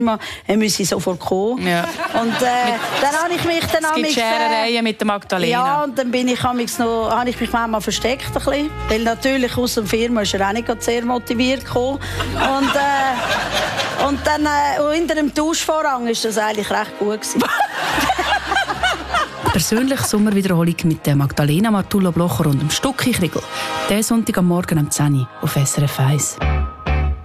Er müsse sofort kommen. Ja. Und dann habe ich mich dann... Es gibt Scherereien mit der Magdalena. Ja, und dann habe ich mich manchmal versteckt ein bisschen. Weil natürlich aus der Firma ist er auch nicht sehr motiviert gekommen. Und dann hinter dem Tauschvorhang war das eigentlich recht gut gewesen. Persönlich Sommerwiederholung mit der Magdalena Martullo-Blocher und dem Stucki Kriegel. Diesen Sonntag am Morgen um 10 Uhr auf SRF 1.